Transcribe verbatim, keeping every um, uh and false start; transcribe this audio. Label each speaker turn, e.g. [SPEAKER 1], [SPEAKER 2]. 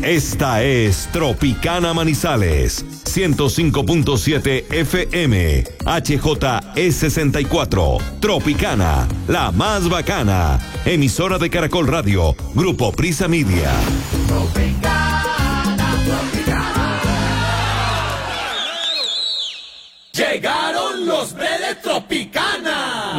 [SPEAKER 1] Esta es Tropicana Manizales, ciento cinco punto siete F M, H J E sesenta y cuatro, Tropicana, la más bacana, emisora de Caracol Radio, Grupo Prisa Media.
[SPEAKER 2] Tropicana, Tropicana. Llegaron los breves Tropicana.